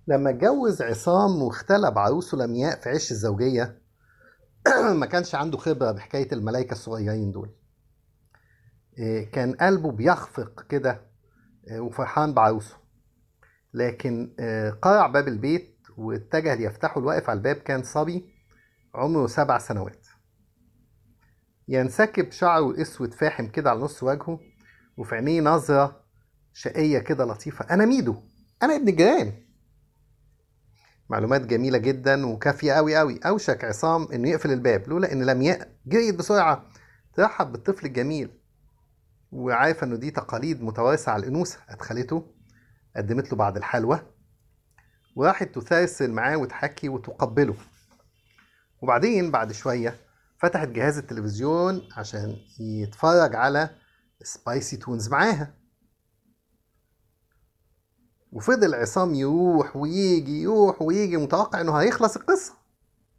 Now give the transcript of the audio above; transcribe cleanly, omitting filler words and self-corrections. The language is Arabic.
لما اتجوز عصام واختلى بعروسه لمياء في عش الزوجية ما كانش عنده خبرة بحكاية الملايكة الصغيرين دول. كان قلبه بيخفق كده، وفرحان بعروسه. لكن قرع باب البيت واتجه ليفتحه. الواقف على الباب كان صبي عمره 7 سنوات، ينسكب شعره اسود فاحم كده على نص وجهه، وفي عينيه نظرة شقية كده لطيفة. أنا ميدو، أنا ابن الجيران. معلومات جميلة جدا وكافية أوي أوي. أوشك عصام إنه يقفل الباب لولا إن لمياء جريت بسرعة ترحب بالطفل الجميل، وعارفة إنه دي تقاليد متوارثة على الأنوثة. أدخلته، قدمت له بعض الحلوى، وراحت تسرسل معاه وتحكي وتقبله. وبعدين بعد شوية فتحت جهاز التلفزيون عشان يتفرج على سبايسي تونز معاها. وفضل عصام يروح ويجي يروح ويجي متوقع إنه هيخلص القصة.